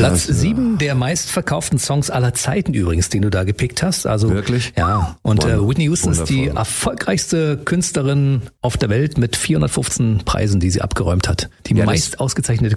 Platz 7 der meistverkauften Songs aller Zeiten übrigens, den du da gepickt hast. Also wirklich? Ja. Und Whitney Houston ist die Wundervoll. erfolgreichste Künstlerin auf der Welt mit 415 Preisen, die sie abgeräumt hat. Die meist ausgezeichnete